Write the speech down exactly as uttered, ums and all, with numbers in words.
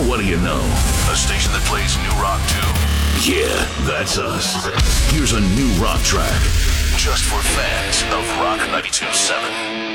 Now what do you know? A station that plays new rock too. Yeah, that's us. Here's a new rock track. Just for fans of Rock ninety-two point seven.